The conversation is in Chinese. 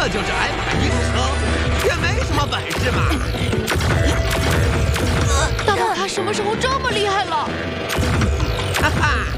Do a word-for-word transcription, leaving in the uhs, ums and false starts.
这就是挨打硬撑，也没什么本事嘛。 大大他什么时候这么厉害了？ 哈哈，